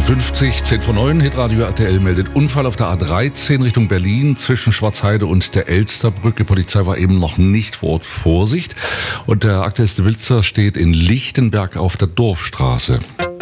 8:50 Uhr, 10 vor 9, Hitradio RTL meldet Unfall auf der A13 Richtung Berlin zwischen Schwarzheide und der Elsterbrücke. Die Polizei war eben noch nicht vor Ort. Vorsicht. Und der aktuellste Blitzer steht in Lichtenberg auf der Dorfstraße.